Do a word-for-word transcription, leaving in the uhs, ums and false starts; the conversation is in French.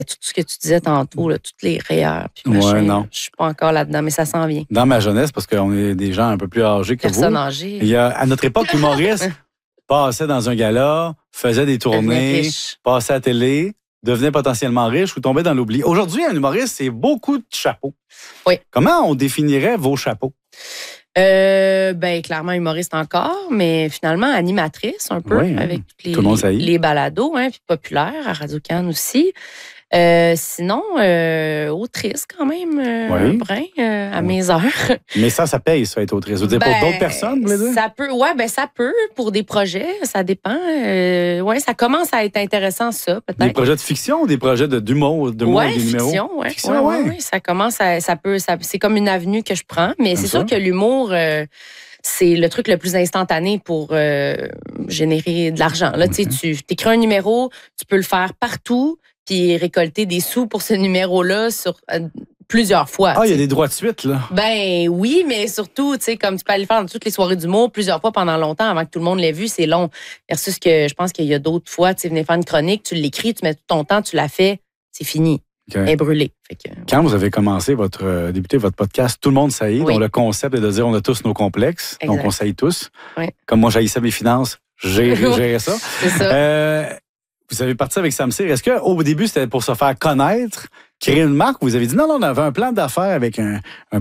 tout ce que tu disais tantôt, là, toutes les rayures. Puis Ouais, machin, non. je suis pas encore là-dedans, mais ça s'en vient. Dans ma jeunesse, parce qu'on est des gens un peu plus âgés que Personne vous. âgée. Il y a, à notre époque, l'humoriste passait dans un gala, faisait des Devenait tournées, riche. passait à la télé, devenait potentiellement riche ou tombait dans l'oubli. Aujourd'hui, un humoriste, c'est beaucoup de chapeaux. Oui. Comment on définirait vos chapeaux? Euh, ben, clairement humoriste encore, mais finalement animatrice un peu, Oui, hein. avec les, Tout le monde sait. les balados, hein, puis populaire à Radio-Can aussi. Euh, sinon, euh, autrice quand même, euh, Oui. un brin euh, à Oui. mes heures. Mais ça, ça paye, ça, être autrice. Vous dire, Ben, pour d'autres personnes, vous voulez dire? Ça peut, ouais, ben ça peut pour des projets, ça dépend. Euh, ouais, ça commence à être intéressant ça, Des peut-être. projets de fiction ou des projets de, d'humour, d'humour Ouais, avec des numéros? fiction, ouais, Fiction, ouais, ouais. ouais, ouais, ça commence à, ça peut, ça, c'est comme une avenue que je prends, mais c'est ça. sûr que l'humour, euh, c'est le truc le plus instantané pour euh, générer de l'argent. Là, tu sais, tu écris un numéro, tu peux le faire partout, puis récolter des sous pour ce numéro-là sur euh, plusieurs fois. Ah, il y a tu sais. des droits de suite, là. Ben oui, mais surtout, tu sais, comme tu peux aller le faire dans toutes les soirées d'humour plusieurs fois pendant longtemps avant que tout le monde l'ait vu, c'est long. Versus que je pense qu'il y a d'autres fois, tu sais, venir faire une chronique, tu l'écris, tu mets tout ton temps, tu l'as fait, c'est fini. OK. Elle est brûlée. Fait que, Quand vous avez commencé votre, euh, débuté votre podcast, tout le monde saillit, Oui. dont le concept est de dire on a tous nos complexes, Exact. donc on saillit tous. Oui. Comme moi, j'haïssais mes finances, j'ai géré ça. c'est ça. Euh, vous avez parti avec Sam Cyr. Est-ce qu'au début, c'était pour se faire connaître, créer une marque, ou vous avez dit non, non, on avait un plan d'affaires avec un, un